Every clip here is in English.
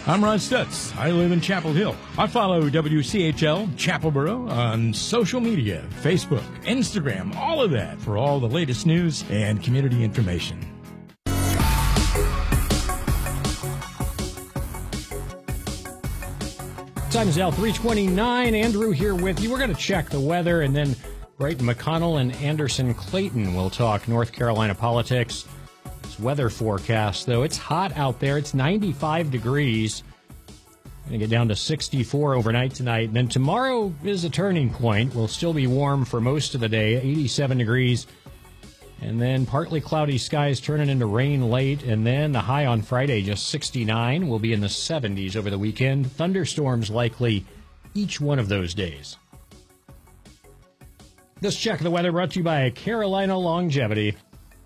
I'm Ron Stutz. I live in Chapel Hill. I follow WCHL Chapelboro on social media, Facebook, Instagram, all of that for all the latest news and community information. Time is now 3:29. Andrew here with you. We're going to check the weather, and then Brighton McConnell and Anderson Clayton will talk North Carolina politics. Weather forecast, though. It's hot out there. It's 95 degrees. Going to get down to 64 overnight tonight. And then tomorrow is a turning point. We'll still be warm for most of the day, 87 degrees. And then partly cloudy skies turning into rain late. And then the high on Friday, just 69. We'll be in the 70s over the weekend. Thunderstorms likely each one of those days. This check of the weather brought to you by Carolina Longevity.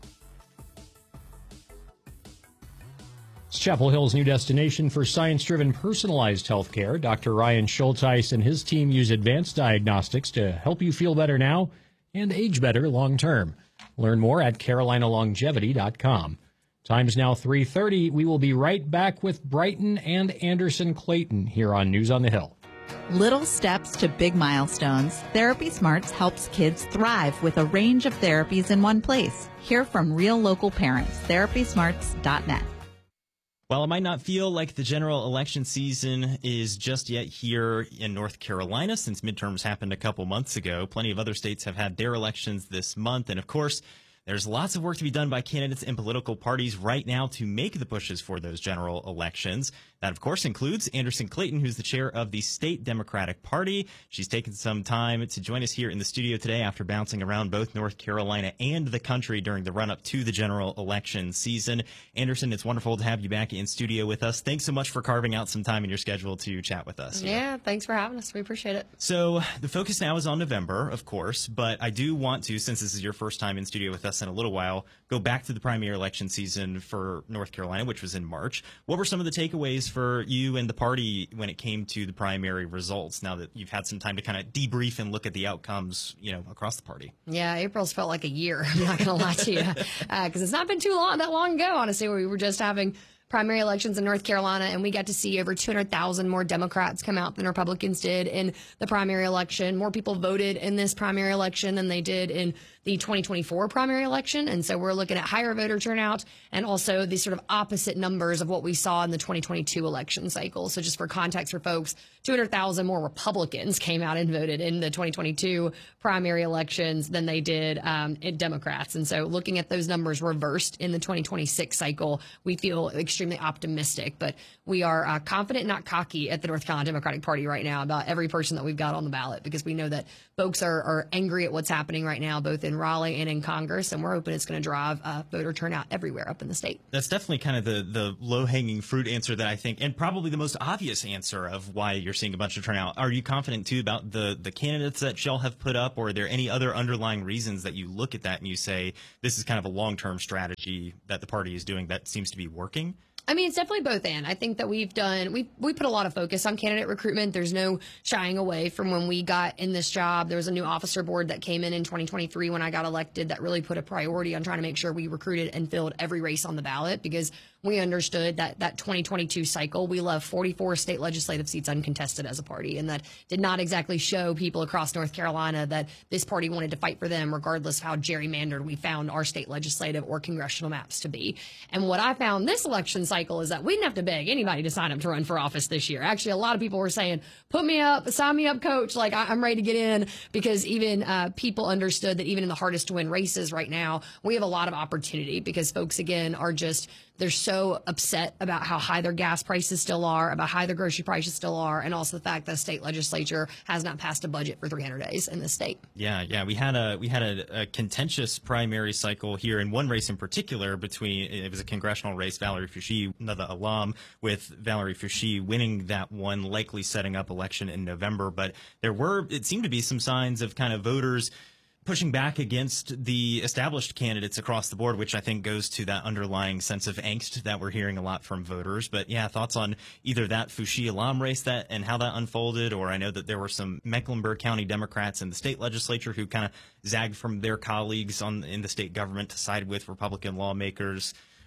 It's Chapel Hill's new destination for science-driven personalized healthcare. Dr. Ryan Schulteis and his team use advanced diagnostics to help you feel better now and age better long-term. Learn more at carolinalongevity.com. Time is now 3:30. We will be right back with Brighton and Anderson Clayton here on News on the Hill. Little steps to big milestones. Therapy Smarts helps kids thrive with a range of therapies in one place. Hear from real local parents. TherapySmarts.net. While it might not feel like the general election season is just yet here in North Carolina, since midterms happened a couple months ago, plenty of other states have had their elections this month. And of course, there's lots of work to be done by candidates and political parties right now to make the pushes for those general elections. That, of course, includes Anderson Clayton, who's the chair of the State Democratic Party. She's taken some time to join us here in the studio today after bouncing around both North Carolina and the country during the run-up to the general election season. Anderson, it's wonderful to have you back in studio with us. Thanks so much for carving out some time in your schedule to chat with us. Yeah, thanks for having us. We appreciate it. So the focus now is on November, of course, but I do want to, since this is your first time in studio with us in a little while, go back to the primary election season for North Carolina, which was in March. What were some of the takeaways for you and the party when it came to the primary results, now that you've had some time to kind of debrief and look at the outcomes, across the party? Yeah, April's felt like a year. I'm not going to lie to you, because it's not been that long ago, honestly, where we were just having primary elections in North Carolina, and we got to see over 200,000 more Democrats come out than Republicans did in the primary election. More people voted in this primary election than they did in the 2024 primary election. And so we're looking at higher voter turnout and also the sort of opposite numbers of what we saw in the 2022 election cycle. So just for context for folks, 200,000 more Republicans came out and voted in the 2022 primary elections than they did in Democrats. And so looking at those numbers reversed in the 2026 cycle, we feel extremely optimistic, but we are confident, not cocky, at the North Carolina Democratic Party right now about every person that we've got on the ballot, because we know that folks are angry at what's happening right now, both in Raleigh and in Congress, and we're hoping it's going to drive voter turnout everywhere up in the state. That's definitely kind of the low-hanging fruit answer that I think, and probably the most obvious answer of why you're seeing a bunch of turnout. Are you confident, too, about the candidates that y'all have put up, or are there any other underlying reasons that you look at that and you say, this is kind of a long-term strategy that the party is doing that seems to be working? I mean, it's definitely both and. I think that we put a lot of focus on candidate recruitment. There's no shying away from when we got in this job. There was a new officer board that came in 2023 when I got elected that really put a priority on trying to make sure we recruited and filled every race on the ballot, because we understood that 2022 cycle, we left 44 state legislative seats uncontested as a party, and that did not exactly show people across North Carolina that this party wanted to fight for them, regardless of how gerrymandered we found our state legislative or congressional maps to be. And what I found this election cycle is that we didn't have to beg anybody to sign up to run for office this year. Actually, a lot of people were saying, put me up, sign me up, coach. Like, I'm ready to get in, because even people understood that even in the hardest to win races right now, we have a lot of opportunity, because folks, again, they're so upset about how high their gas prices still are, about how their grocery prices still are, and also the fact that the state legislature has not passed a budget for 300 days in the state. Yeah. We had a contentious primary cycle here in one race in particular it was a congressional race, Valerie Foushee, another alum, with Valerie Foushee winning that one, likely setting up election in November. But it seemed to be some signs of kind of voters pushing back against the established candidates across the board, which I think goes to that underlying sense of angst that we're hearing a lot from voters. But yeah, thoughts on either that Foushee alum race and how that unfolded, or I know that there were some Mecklenburg County Democrats in the state legislature who kind of zagged from their colleagues in the state government to side with Republican lawmakers.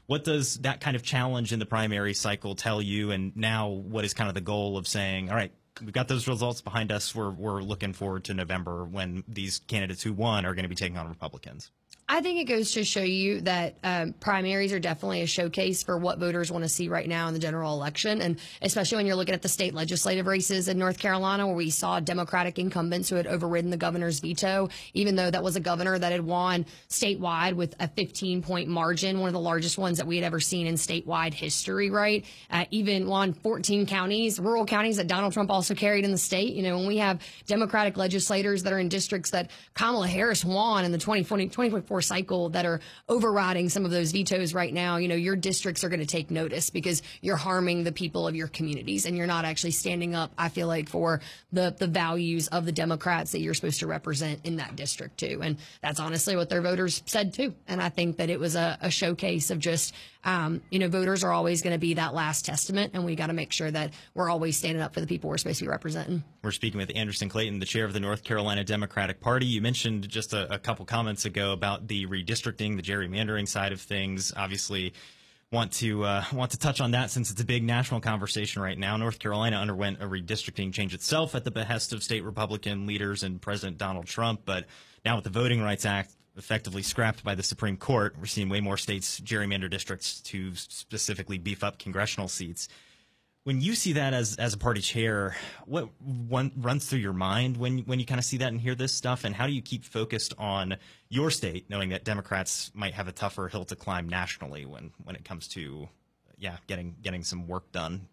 What does that kind of challenge in the primary cycle tell you? And now what is kind of the goal of saying, all right, we've got those results behind us. We're looking forward to November when these candidates who won are going to be taking on Republicans. I think it goes to show you that primaries are definitely a showcase for what voters want to see right now in the general election. And especially when you're looking at the state legislative races in North Carolina, where we saw Democratic incumbents who had overridden the governor's veto, even though that was a governor that had won statewide with a 15-point margin, one of the largest ones that we had ever seen in statewide history, right? Even won 14 counties, rural counties that Donald Trump also carried in the state. You know, when we have Democratic legislators that are in districts that Kamala Harris won in the 2024 cycle that are overriding some of those vetoes right now, you know, your districts are going to take notice because you're harming the people of your communities and you're not actually standing up, I feel like, for the values of the Democrats that you're supposed to represent in that district too. And that's honestly what their voters said too. And I think that it was a showcase of just, you know, voters are always going to be that last testament, and we got to make sure that we're always standing up for the people we're supposed to be representing. We're speaking with Anderson Clayton, the chair of the North Carolina Democratic Party. You mentioned just a couple comments ago about the redistricting, the gerrymandering side of things. Obviously, want to touch on that since it's a big national conversation right now. North Carolina underwent a redistricting change itself at the behest of state Republican leaders and President Donald Trump, but now with the Voting Rights Act effectively scrapped by the Supreme Court, we're seeing way more states gerrymander districts to specifically beef up congressional seats. When you see that as a party chair, what runs through your mind when you kind of see that and hear this stuff, and how do you keep focused on your state, knowing that Democrats might have a tougher hill to climb nationally when it comes to getting some work done?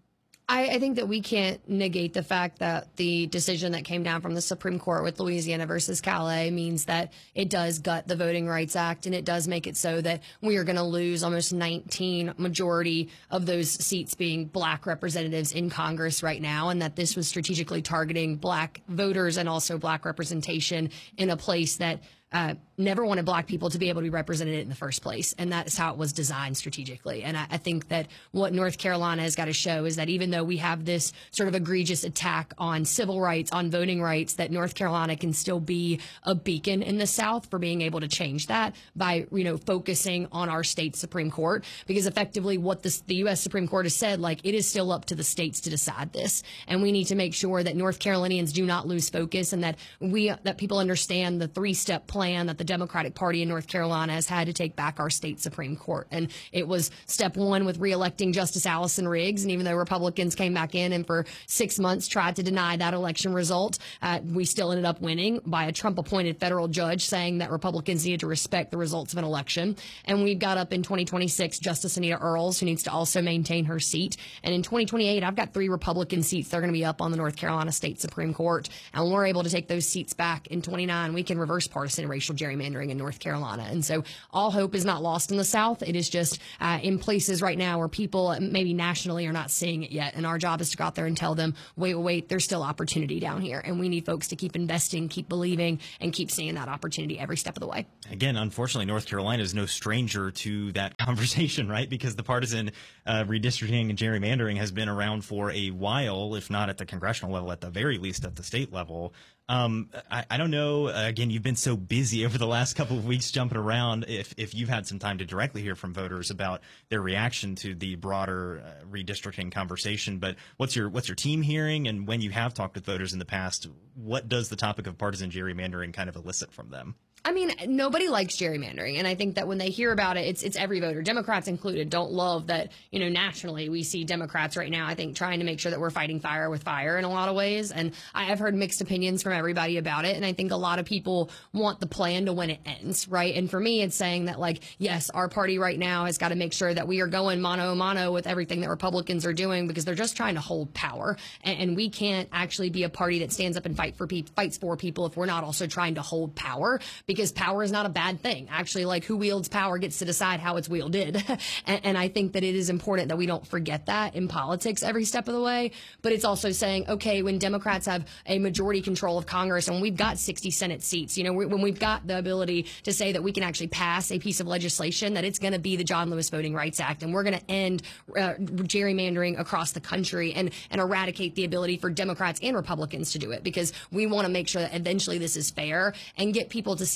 I think that we can't negate the fact that the decision that came down from the Supreme Court with Louisiana versus Calais means that it does gut the Voting Rights Act, and it does make it so that we are going to lose almost 19 majority of those seats being black representatives in Congress right now, and that this was strategically targeting black voters and also black representation in a place that never wanted black people to be able to be represented in the first place. And that is how it was designed strategically. And I think that what North Carolina has got to show is that even though we have this sort of egregious attack on civil rights, on voting rights, that North Carolina can still be a beacon in the South for being able to change that by, you know, focusing on our state Supreme Court. Because effectively what the U.S. Supreme Court has said, like, it is still up to the states to decide this. And we need to make sure that North Carolinians do not lose focus, and that people understand the three-step plan that the Democratic Party in North Carolina has had to take back our state Supreme Court. And it was step one with reelecting Justice Allison Riggs. And even though Republicans came back in and for 6 months tried to deny that election result, we still ended up winning by a Trump-appointed federal judge saying that Republicans needed to respect the results of an election. And we've got up in 2026 Justice Anita Earls, who needs to also maintain her seat. And in 2028, I've got 3 Republican seats that are going to be up on the North Carolina State Supreme Court. And when we're able to take those seats back in 29, we can reverse partisan racial gerrymandering in North Carolina. And so all hope is not lost in the South. It is just in places right now where people maybe nationally are not seeing it yet. And our job is to go out there and tell them, wait, there's still opportunity down here. And we need folks to keep investing, keep believing, and keep seeing that opportunity every step of the way. Again, unfortunately, North Carolina is no stranger to that conversation, right? Because the partisan redistricting and gerrymandering has been around for a while, if not at the congressional level, at the very least at the state level. I don't know. Again, you've been so busy over the last couple of weeks jumping around. If you've had some time to directly hear from voters about their reaction to the broader redistricting conversation, but what's your team hearing? And when you have talked with voters in the past, what does the topic of partisan gerrymandering kind of elicit from them? I mean, nobody likes gerrymandering. And I think that when they hear about it, it's every voter, Democrats included, don't love that, you know, nationally we see Democrats right now, I think, trying to make sure that we're fighting fire with fire in a lot of ways. And I've heard mixed opinions from everybody about it. And I think a lot of people want the plan to when it ends, right? And for me, it's saying that, like, yes, our party right now has got to make sure that we are going mano a mano with everything that Republicans are doing, because they're just trying to hold power. And we can't actually be a party that stands up and fights for people if we're not also trying to hold power. Because power is not a bad thing. Actually, like, who wields power gets to decide how it's wielded. and I think that it is important that we don't forget that in politics every step of the way. But it's also saying, okay, when Democrats have a majority control of Congress and we've got 60 Senate seats, you know, when we've got the ability to say that we can actually pass a piece of legislation, that it's going to be the John Lewis Voting Rights Act, and we're going to end gerrymandering across the country and eradicate the ability for Democrats and Republicans to do it, because we want to make sure that eventually this is fair and get people to see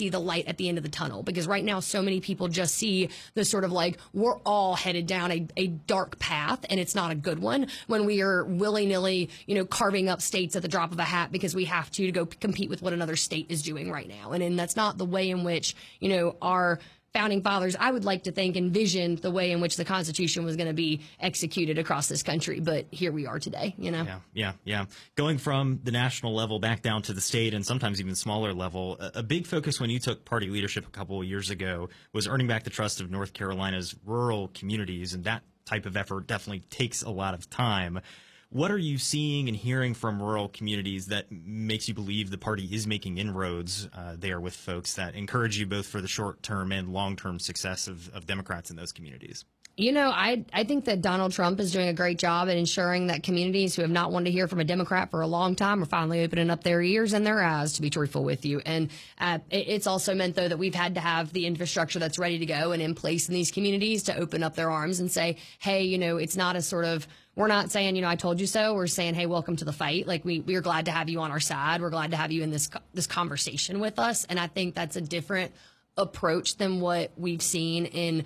see the light at the end of the tunnel, because right now so many people just see the sort of like, we're all headed down a dark path, and it's not a good one when we are willy-nilly, carving up states at the drop of a hat because we have to go compete with what another state is doing right now. And that's not the way in which, our founding fathers, I would like to think, envisioned the way in which the Constitution was going to be executed across this country. But here we are today, Yeah. Going from the national level back down to the state and sometimes even smaller level, a big focus when you took party leadership a couple of years ago was earning back the trust of North Carolina's rural communities. And that type of effort definitely takes a lot of time. What are you seeing and hearing from rural communities that makes you believe the party is making inroads there with folks that encourage you both for the short-term and long-term success of Democrats in those communities? I think that Donald Trump is doing a great job at ensuring that communities who have not wanted to hear from a Democrat for a long time are finally opening up their ears and their eyes, to be truthful with you. And it's also meant, though, that we've had to have the infrastructure that's ready to go and in place in these communities to open up their arms and say, hey, it's not a sort of, we're not saying, I told you so. We're saying, hey, welcome to the fight. Like, we're glad to have you on our side. We're glad to have you in this conversation with us. And I think that's a different approach than what we've seen in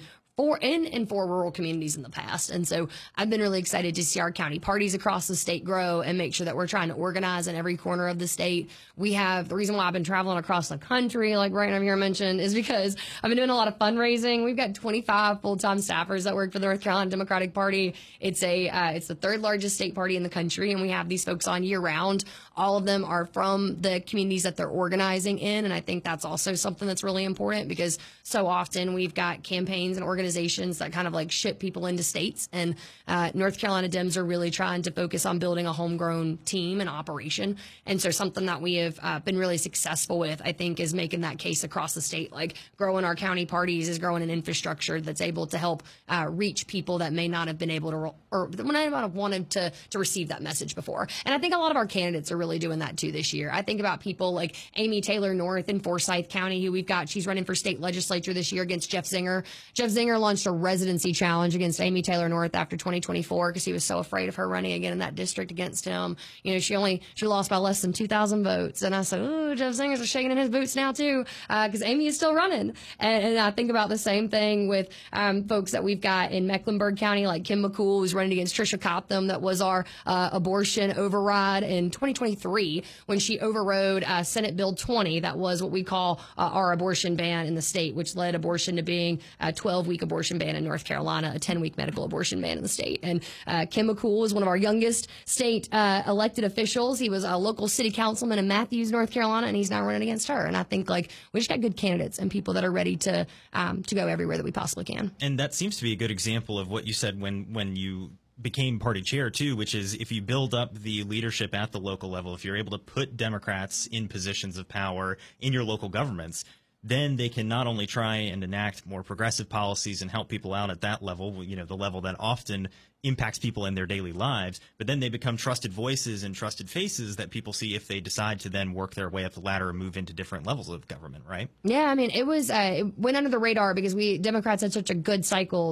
for rural communities in the past. And so I've been really excited to see our county parties across the state grow and make sure that we're trying to organize in every corner of the state. We have, the reason why I've been traveling across the country, like right over here mentioned, is because I've been doing a lot of fundraising. We've got 25 full-time staffers that work for the North Carolina Democratic Party. It's the third largest state party in the country, and we have these folks on year round. All of them are from the communities that they're organizing in, and I think that's also something that's really important, because so often we've got campaigns and organizations that kind of like ship people into states, and North Carolina Dems are really trying to focus on building a homegrown team and operation. And so something that we have been really successful with, I think, is making that case across the state, like growing our county parties, is growing an infrastructure that's able to help reach people that may not have been able to, or may not have wanted to receive that message before. And I think a lot of our candidates are really doing that too this year. I think about people like Amy Taylor North in Forsyth County, who we've got, she's running for state legislature this year against Jeff Zinger. Jeff Zinger launched a residency challenge against Amy Taylor North after 2024 because he was so afraid of her running again in that district against him. She lost by less than 2,000 votes. And I said, ooh, Jeff Zinger's shaking in his boots now too, because Amy is still running. And I think about the same thing with folks that we've got in Mecklenburg County, like Kim McCool, who's running against Tricia Cotham. That was our abortion override in 2023 when she overrode Senate Bill 20. That was what we call our abortion ban in the state, which led abortion to being a 12-week abortion ban in North Carolina, a 10-week medical abortion ban in the state. And Kim McCool is one of our youngest state elected officials. He was a local city councilman in Matthews, North Carolina, and he's now running against her. And I think we just got good candidates and people that are ready to go everywhere that we possibly can. And that seems to be a good example of what you said when you became party chair too, which is if you build up the leadership at the local level, if you're able to put Democrats in positions of power in your local governments, then they can not only try and enact more progressive policies and help people out at that level, the level that often impacts people in their daily lives, but then they become trusted voices and trusted faces that people see if they decide to then work their way up the ladder and move into different levels of government, right? Yeah, I mean, it went under the radar because Democrats had such a good cycle